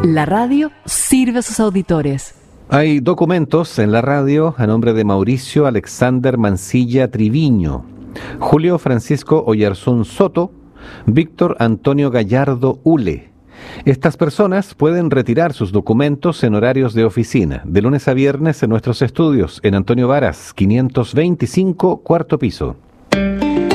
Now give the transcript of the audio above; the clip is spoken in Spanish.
La radio sirve a sus auditores. Hay documentos en la radio a nombre de Mauricio Alexander Mancilla Triviño, Julio Francisco Oyarzún Soto, Víctor Antonio Gallardo Ule. Estas personas pueden retirar sus documentos en horarios de oficina, de lunes a viernes en nuestros estudios, en Antonio Varas, 525, cuarto piso.